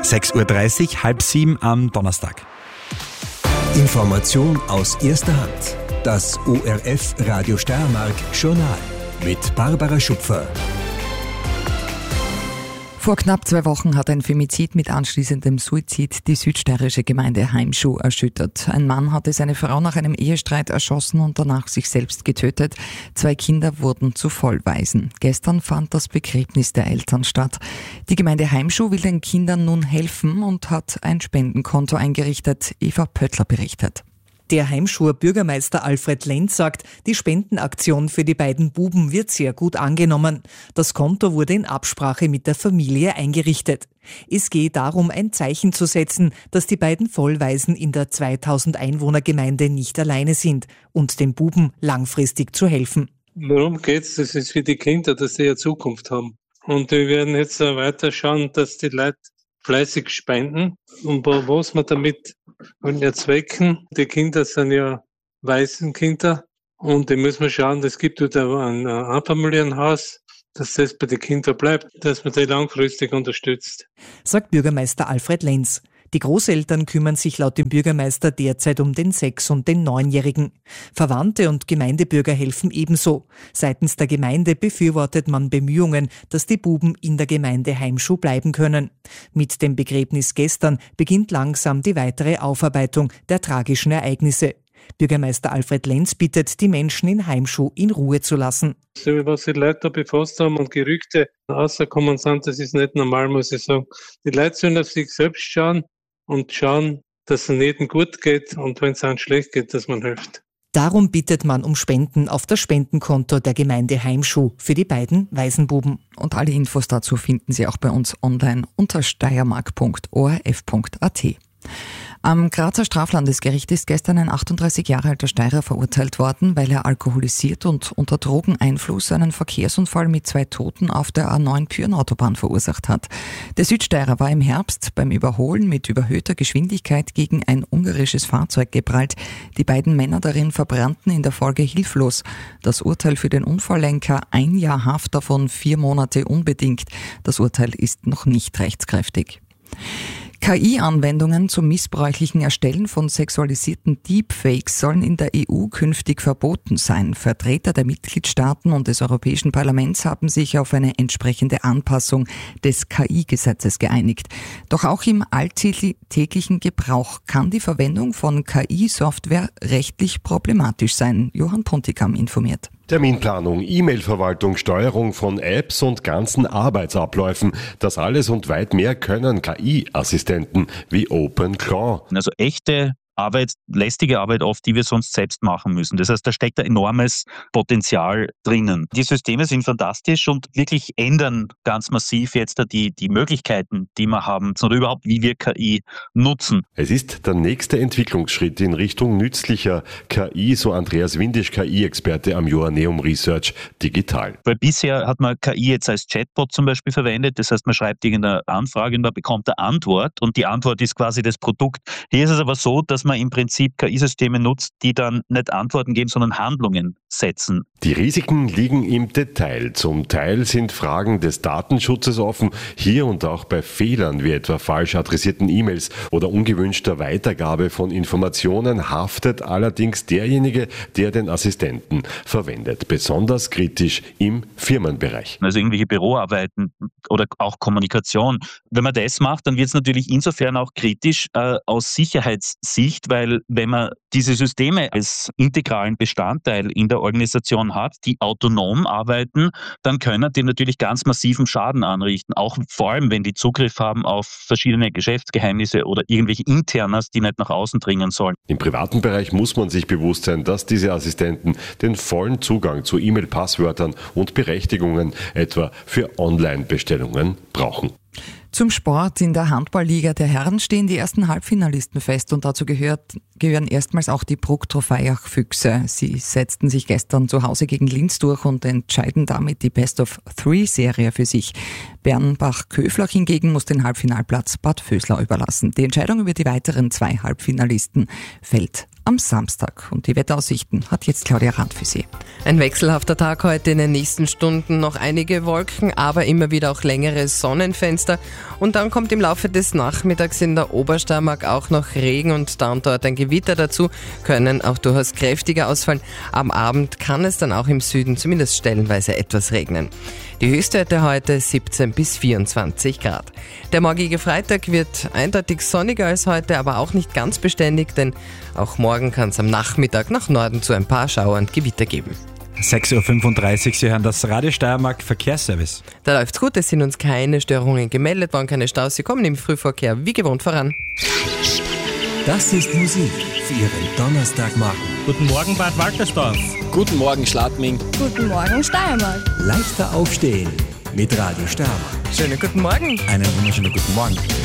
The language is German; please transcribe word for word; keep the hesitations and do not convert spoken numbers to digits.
sechs Uhr dreißig, halb sieben am Donnerstag. Information aus erster Hand. Das O R F Radio Steiermark Journal mit Barbara Schupfer. Vor knapp zwei Wochen hat ein Femizid mit anschließendem Suizid die südsteirische Gemeinde Heimschuh erschüttert. Ein Mann hatte seine Frau nach einem Ehestreit erschossen und danach sich selbst getötet. Zwei Kinder wurden zu Vollwaisen. Gestern fand das Begräbnis der Eltern statt. Die Gemeinde Heimschuh will den Kindern nun helfen und hat ein Spendenkonto eingerichtet. Eva Pöttler berichtet. Der Heimschuher Bürgermeister Alfred Lenz sagt, die Spendenaktion für die beiden Buben wird sehr gut angenommen. Das Konto wurde in Absprache mit der Familie eingerichtet. Es geht darum, ein Zeichen zu setzen, dass die beiden Vollwaisen in der zweitausend Einwohner-Gemeinde nicht alleine sind und den Buben langfristig zu helfen. Worum geht's? Das ist für die Kinder, dass sie eine Zukunft haben. Und wir werden jetzt weiter schauen, dass die Leute fleißig spenden. Und was wir damit erzwecken, die Kinder sind ja Waisenkinder und die müssen wir schauen, es gibt dort ein Einfamilienhaus, dass das bei den Kindern bleibt, dass man die langfristig unterstützt. Sagt Bürgermeister Alfred Lenz. Die Großeltern kümmern sich laut dem Bürgermeister derzeit um den Sechs- und den Neunjährigen. Verwandte und Gemeindebürger helfen ebenso. Seitens der Gemeinde befürwortet man Bemühungen, dass die Buben in der Gemeinde Heimschuh bleiben können. Mit dem Begräbnis gestern beginnt langsam die weitere Aufarbeitung der tragischen Ereignisse. Bürgermeister Alfred Lenz bittet die Menschen in Heimschuh in Ruhe zu lassen. So wie was die Leute da befasst haben und Gerüchte rausgekommen sind, das ist nicht normal, muss ich sagen. Die Leute sollen auf sich selbst schauen und schauen, dass es jedem gut geht und wenn es einem schlecht geht, dass man hilft. Darum bittet man um Spenden auf das Spendenkonto der Gemeinde Heimschuh für die beiden Waisenbuben. Und alle Infos dazu finden Sie auch bei uns online unter steiermark punkt o r f punkt a t. Am Grazer Straflandesgericht ist gestern ein achtunddreißig Jahre alter Steirer verurteilt worden, weil er alkoholisiert und unter Drogeneinfluss einen Verkehrsunfall mit zwei Toten auf der A neun Pyhrn-Autobahn verursacht hat. Der Südsteirer war im Herbst beim Überholen mit überhöhter Geschwindigkeit gegen ein ungarisches Fahrzeug geprallt. Die beiden Männer darin verbrannten in der Folge hilflos. Das Urteil für den Unfalllenker: ein Jahr Haft, davon vier Monate unbedingt. Das Urteil ist noch nicht rechtskräftig. K I-Anwendungen zum missbräuchlichen Erstellen von sexualisierten Deepfakes sollen in der E U künftig verboten sein. Vertreter der Mitgliedstaaten und des Europäischen Parlaments haben sich auf eine entsprechende Anpassung des K I-Gesetzes geeinigt. Doch auch im alltäglichen Gebrauch kann die Verwendung von K I-Software rechtlich problematisch sein. Johann Puntigam informiert. Terminplanung, E-Mail-Verwaltung, Steuerung von Apps und ganzen Arbeitsabläufen. Das alles und weit mehr können K I-Assistenten wie OpenClaw. Also echte Arbeit, lästige Arbeit oft, die wir sonst selbst machen müssen. Das heißt, da steckt ein enormes Potenzial drinnen. Die Systeme sind fantastisch und wirklich ändern ganz massiv jetzt die, die Möglichkeiten, die wir haben oder überhaupt, wie wir K I nutzen. Es ist der nächste Entwicklungsschritt in Richtung nützlicher K I, so Andreas Windisch, K I-Experte am Joanneum Research Digital. Weil bisher hat man K I jetzt als Chatbot zum Beispiel verwendet. Das heißt, man schreibt irgendeine Anfrage und man bekommt eine Antwort und die Antwort ist quasi das Produkt. Hier ist es aber so, dass man im Prinzip K I-Systeme nutzt, die dann nicht Antworten geben, sondern Handlungen setzen. Die Risiken liegen im Detail. Zum Teil sind Fragen des Datenschutzes offen, hier und auch bei Fehlern wie etwa falsch adressierten E-Mails oder ungewünschter Weitergabe von Informationen haftet allerdings derjenige, der den Assistenten verwendet. Besonders kritisch im Firmenbereich. Also irgendwelche Büroarbeiten oder auch Kommunikation. Wenn man das macht, dann wird es natürlich insofern auch kritisch äh, aus Sicherheitssicht, weil wenn man diese Systeme als integralen Bestandteil in der Organisation hat, die autonom arbeiten, dann können die natürlich ganz massiven Schaden anrichten. Auch vor allem, wenn die Zugriff haben auf verschiedene Geschäftsgeheimnisse oder irgendwelche Internas, die nicht nach außen dringen sollen. Im privaten Bereich muss man sich bewusst sein, dass diese Assistenten den vollen Zugang zu E-Mail-Passwörtern und Berechtigungen etwa für Online-Bestellungen brauchen. Zum Sport. In der Handballliga der Herren stehen die ersten Halbfinalisten fest und dazu gehört, gehören erstmals auch die Bruck Trofeiach Füchse. Sie setzten sich gestern zu Hause gegen Linz durch und entscheiden damit die Best-of-Three-Serie für sich. Bernbach-Köflach hingegen muss den Halbfinalplatz Bad Vöslau überlassen. Die Entscheidung über die weiteren zwei Halbfinalisten fällt am Samstag. Und die Wetteraussichten hat jetzt Claudia Rand für Sie. Ein wechselhafter Tag heute, in den nächsten Stunden noch einige Wolken, aber immer wieder auch längere Sonnenfenster. Und dann kommt im Laufe des Nachmittags in der Obersteiermark auch noch Regen und da und dort ein Gewitter dazu, können auch durchaus kräftiger ausfallen. Am Abend kann es dann auch im Süden zumindest stellenweise etwas regnen. Die Höchstwerte heute siebzehn bis vierundzwanzig Grad. Der morgige Freitag wird eindeutig sonniger als heute, aber auch nicht ganz beständig, denn auch morgen kann es am Nachmittag nach Norden zu ein paar Schauer und Gewitter geben. sechs Uhr fünfunddreißig, Sie hören das Radio Steiermark Verkehrsservice. Da läuft's gut, es sind uns keine Störungen gemeldet worden, keine Staus, sie kommen im Frühverkehr wie gewohnt voran. Das ist Musik für Ihren Donnerstagmorgen. Guten Morgen Bad Waltersdorf. Guten Morgen Schladming. Guten Morgen Steiermark. Leichter aufstehen mit Radio Steiermark. Schönen guten Morgen. Einen wunderschönen guten Morgen.